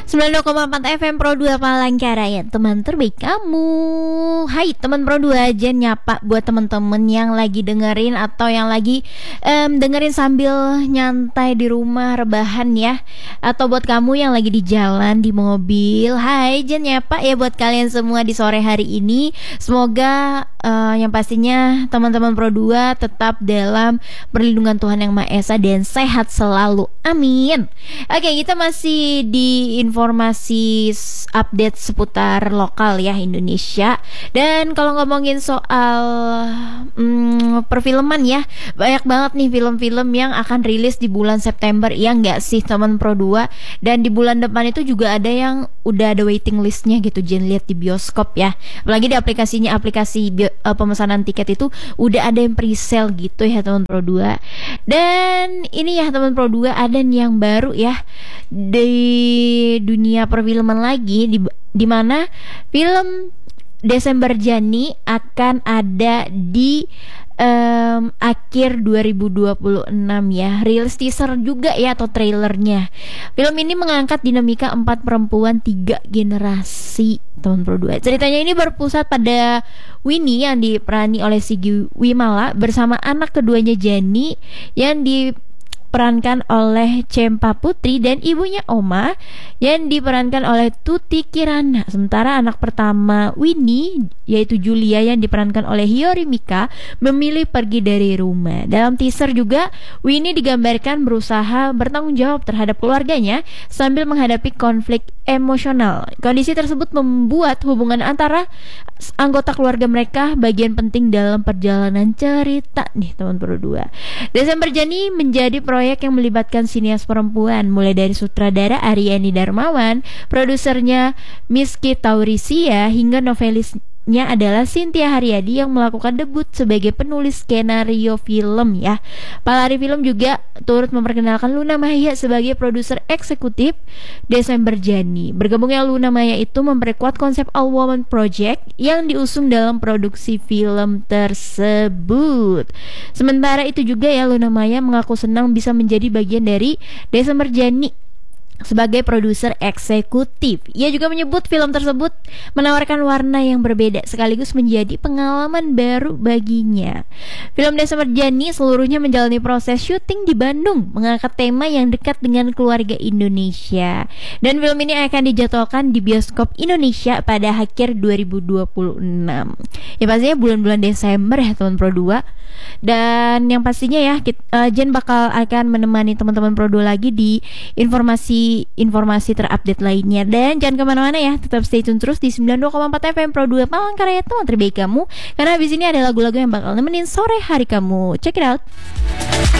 92,4 FM Pro 2 Palangkaraya, teman terbaik kamu. Hai teman Pro 2, Jen nyapa buat teman-teman yang lagi dengerin atau yang lagi dengerin sambil nyantai di rumah rebahan ya. Atau buat kamu yang lagi di jalan, di mobil. Hai, Jen nyapa ya buat kalian semua di sore hari ini. Semoga yang pastinya teman-teman Pro 2 tetap dalam perlindungan Tuhan Yang Maha Esa dan sehat selalu. Amin. Oke, kita masih di informasi update seputar lokal ya Indonesia. Dan kalau ngomongin soal perfilman ya, banyak banget nih film-film yang akan rilis di bulan September. Ya nggak sih teman Pro 2? Dan di bulan depan itu juga ada yang udah ada waiting listnya gitu, Jen lihat di bioskop ya. Apalagi di aplikasi pemesanan tiket itu udah ada yang pre-sale gitu ya teman Pro 2. Dan ini ya teman Pro 2, ada nih yang baru ya di dunia perfilman lagi, di mana film Desember Jani akan ada di akhir 2026 ya. Rilis teaser juga ya atau trailernya. Film ini mengangkat dinamika 4 perempuan 3 generasi teman Pro 2. Ceritanya ini berpusat pada Winnie yang diperani oleh Sigi Wimala bersama anak keduanya Jani yang diperankan oleh Cempa Putri dan ibunya Oma yang diperankan oleh Tuti Kirana. Sementara anak pertama Winnie yaitu Julia yang diperankan oleh Hiyori Mika memilih pergi dari rumah. Dalam teaser juga Winnie digambarkan berusaha bertanggung jawab terhadap keluarganya sambil menghadapi konflik emosional. Kondisi tersebut membuat hubungan antara anggota keluarga mereka bagian penting dalam perjalanan cerita nih teman Pro 2. Desember Jani menjadi proyek yang melibatkan sinias perempuan mulai dari sutradara Aryani Darmawan, produsernya Miski Taurisia hingga novelisnya adalah Cynthia Haryadi yang melakukan debut sebagai penulis skenario film ya. Palari Film juga turut memperkenalkan Luna Maya sebagai produser eksekutif Desember Jani. Bergabungnya Luna Maya itu memperkuat konsep All Woman Project yang diusung dalam produksi film tersebut. Sementara itu juga ya, Luna Maya mengaku senang bisa menjadi bagian dari Desember Jani sebagai produser eksekutif. Ia juga menyebut film tersebut menawarkan warna yang berbeda sekaligus menjadi pengalaman baru baginya. Film Desember Jani seluruhnya menjalani proses syuting di Bandung, mengangkat tema yang dekat dengan keluarga Indonesia. Dan film ini akan dijadwalkan di bioskop Indonesia pada akhir 2026. Ya pastinya bulan-bulan Desember ya teman Pro 2. Dan yang pastinya ya Jen bakal akan menemani teman-teman Pro 2 lagi di informasi terupdate lainnya. Dan jangan kemana-mana ya, tetap stay tune terus di 92,4 FM Pro 2 Palangkaraya, teman terbaik kamu. Karena habis ini ada lagu-lagu yang bakal nemenin sore hari kamu. Check it out.